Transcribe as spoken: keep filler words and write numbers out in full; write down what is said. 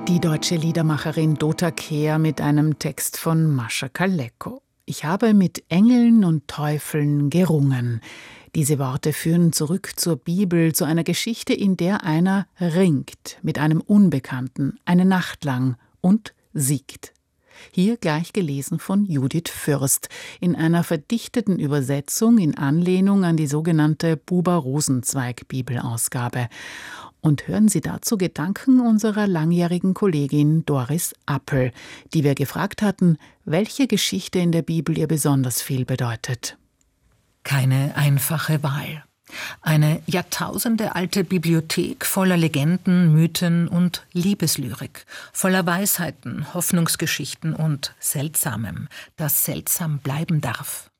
Die deutsche Liedermacherin Dota Kehr mit einem Text von Mascha Kaleko. Ich habe mit Engeln und Teufeln gerungen. Diese Worte führen zurück zur Bibel, zu einer Geschichte, in der einer ringt mit einem Unbekannten, eine Nacht lang und siegt. Hier gleich gelesen von Judith Fürst in einer verdichteten Übersetzung in Anlehnung an die sogenannte Buber-Rosenzweig-Bibelausgabe. Und hören Sie dazu Gedanken unserer langjährigen Kollegin Doris Appel, die wir gefragt hatten, welche Geschichte in der Bibel ihr besonders viel bedeutet. Keine einfache Wahl. Eine jahrtausendealte Bibliothek voller Legenden, Mythen und Liebeslyrik, voller Weisheiten, Hoffnungsgeschichten und Seltsamem, das seltsam bleiben darf.